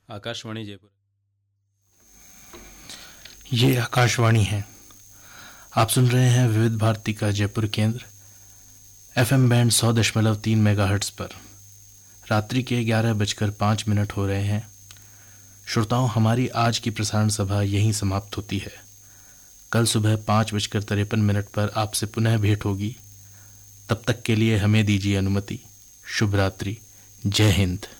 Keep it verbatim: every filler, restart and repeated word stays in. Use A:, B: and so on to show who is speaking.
A: आकाशवाणी जयपुर।
B: ये आकाशवाणी है। आप सुन रहे हैं विविध भारती का जयपुर केंद्र एफएम बैंड सौ दशमलव तीन मेगाहर्ट्ज़ पर। रात्रि के ग्यारह बजकर पाँच मिनट हो रहे हैं। श्रोताओं, हमारी आज की प्रसारण सभा यहीं समाप्त होती है। कल सुबह पाँच बजकर तिरपन मिनट पर आपसे पुनः भेंट होगी। तब तक के लिए हमें दीजिए अनुमति। शुभ रात्रि। जय हिंद।